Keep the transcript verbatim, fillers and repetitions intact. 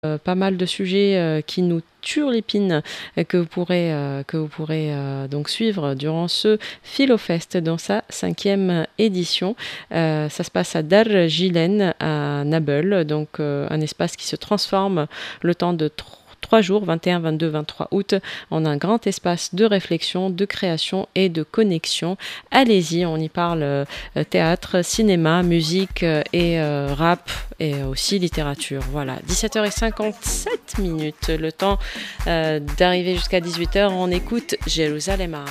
Heu, pas mal de sujets, heu, qui nous turlupinent, heu, que vous pourrez, heu, que vous pourrez, heu, donc suivre durant ce Philofest dans sa cinquième édition. Heu, ça se passe à Darjilen à Nabeul, donc heu, un espace qui se transforme le temps de tr trois jours, vingt et un, vingt-deux, vingt-trois août, en un grand espace de réflexion, de création et de connexion. Allez-y, on y parle, heu, théâtre, cinéma, musique, heu et heu, rap et aussi littérature. Voilà, dix-sept heures cinquante-sept minutes, le temps, heu, d'arriver jusqu'à dix-huit heures. On écoute Jérusalem.